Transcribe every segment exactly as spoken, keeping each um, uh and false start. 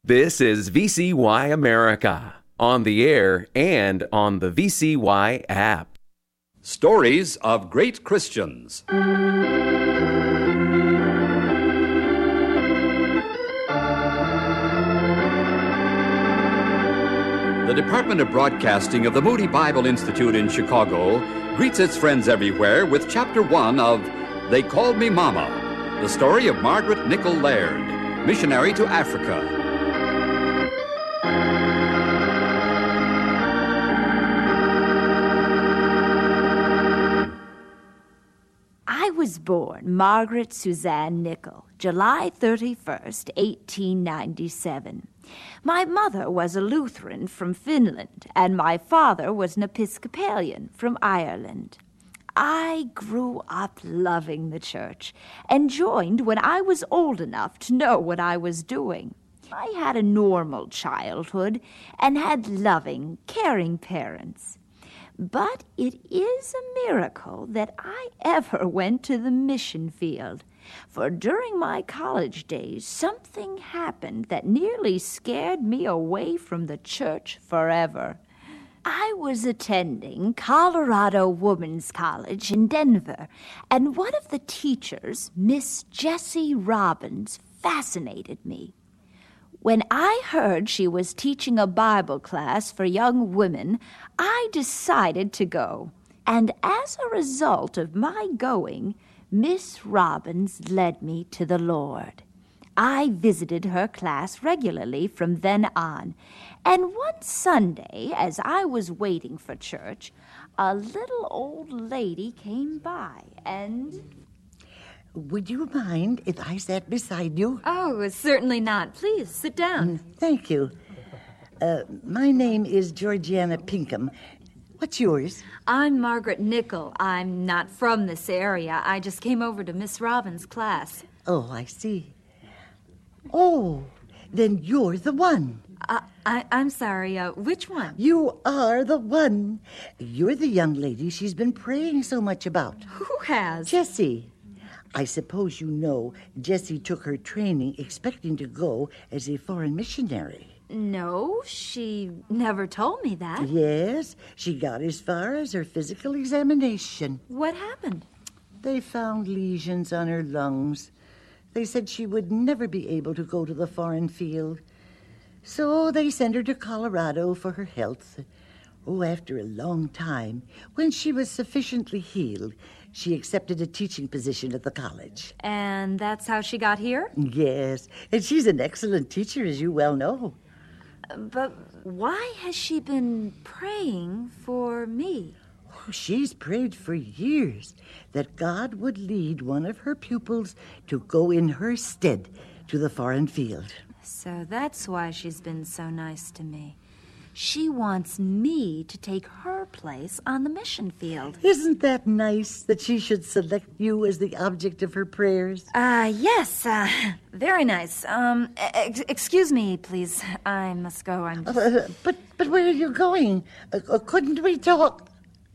This is V C Y America, on the air and on the V C Y app. Stories of Great Christians. The Department of Broadcasting of the Moody Bible Institute in Chicago greets its friends everywhere with Chapter One of They Called Me Mama, the story of Margaret Nichol Laird, missionary to Africa. I was born Margaret Suzanne Nichol, July thirty-first, eighteen ninety-seven. My mother was a Lutheran from Finland, and my father was an Episcopalian from Ireland. I grew up loving the church and joined when I was old enough to know what I was doing. I had a normal childhood and had loving, caring parents. But it is a miracle that I ever went to the mission field, for during my college days, something happened that nearly scared me away from the church forever. I was attending Colorado Women's College in Denver, and one of the teachers, Miss Jessie Robbins, fascinated me. When I heard she was teaching a Bible class for young women, I decided to go. And as a result of my going, Miss Robbins led me to the Lord. I visited her class regularly from then on. And one Sunday, as I was waiting for church, a little old lady came by and... Would you mind if I sat beside you? Oh, certainly not. Please, sit down. Thank you. Uh, my name is Georgiana Pinkham. What's yours? I'm Margaret Nichol. I'm not from this area. I just came over to Miss Robbins' class. Oh, I see. Oh, then you're the one. Uh, I, I'm sorry, uh, which one? You are the one. You're the young lady she's been praying so much about. Who has? Jessie. I suppose you know Jessie took her training expecting to go as a foreign missionary. No, she never told me that. Yes, she got as far as her physical examination. What happened? They found lesions on her lungs. They said she would never be able to go to the foreign field. So they sent her to Colorado for her health. Oh, after a long time, when she was sufficiently healed, she accepted a teaching position at the college. And that's how she got here? Yes, and she's an excellent teacher, as you well know. But why has she been praying for me? Oh, she's prayed for years that God would lead one of her pupils to go in her stead to the foreign field. So that's why she's been so nice to me. She wants me to take her place on the mission field. Isn't that nice that she should select you as the object of her prayers? Uh, yes, uh, very nice. Um, ex- excuse me, please. I must go. I'm just... Uh, but, but where are you going? Uh, uh, couldn't we talk?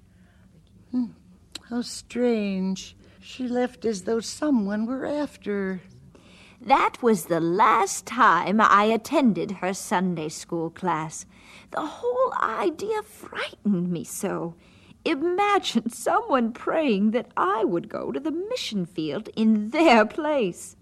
Hmm, how strange. She left as though someone were after her. That was the last time I attended her Sunday school class. The whole idea frightened me so. Imagine someone praying that I would go to the mission field in their place.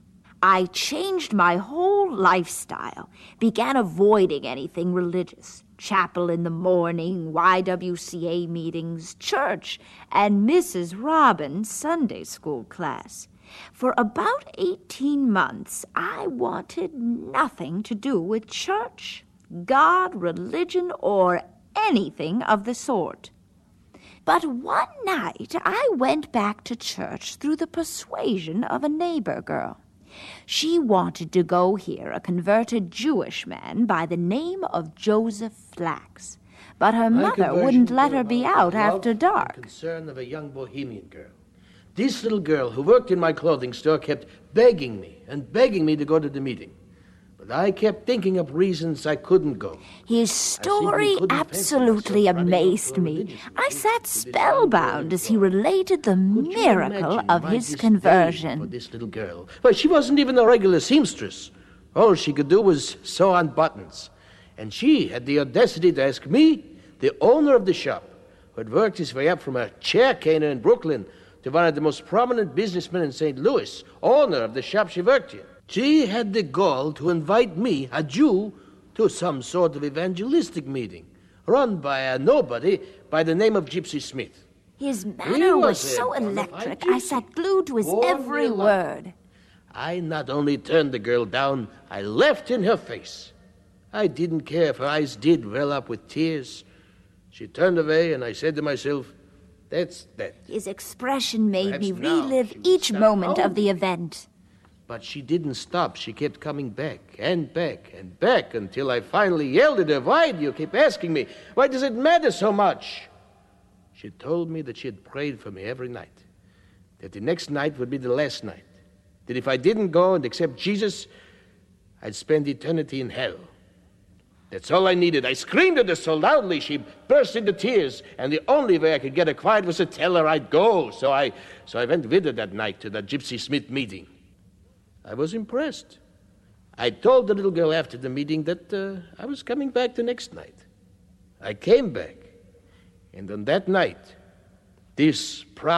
I changed my whole lifestyle, began avoiding anything religious. Chapel in the morning, Y W C A meetings, church, and Missus Robbins' Sunday school class. For about eighteen months, I wanted nothing to do with church, God, religion, or anything of the sort. But one night, I went back to church through the persuasion of a neighbor girl. She wanted to go hear a converted Jewish man by the name of Joseph Flax, but her mother wouldn't let her be out after dark. The concern of a young bohemian girl. This little girl who worked in my clothing store kept begging me and begging me to go to the meeting. But I kept thinking up reasons I couldn't go. His story absolutely amazed me. I sat spellbound as he related the miracle of his conversion. For this little girl. Well, she wasn't even a regular seamstress. All she could do was sew on buttons. And she had the audacity to ask me, the owner of the shop, who had worked his way up from a chair caner in Brooklyn to one of the most prominent businessmen in Saint Louis, owner of the shop she worked in. She had the gall to invite me, a Jew, to some sort of evangelistic meeting, run by a nobody by the name of Gypsy Smith. His He manner was was a so bona fide electric, I gypsy. sat glued to his Born every real life. word. I not only turned the girl down, I laughed in her face. I didn't care if her eyes did well up with tears. She turned away, and I said to myself, that's that. His expression made Perhaps me now relive she will each stop moment home. of the event. But she didn't stop. She kept coming back and back and back until I finally yelled at her, why do you keep asking me? Why does it matter so much? She told me that she had prayed for me every night, that the next night would be the last night, that if I didn't go and accept Jesus, I'd spend eternity in hell. That's all I needed. I screamed at her so loudly she burst into tears, and the only way I could get her quiet was to tell her I'd go. So I, so I went with her that night to that Gypsy Smith meeting. I was impressed. I told the little girl after the meeting that uh, I was coming back the next night. I came back, and on that night, this proud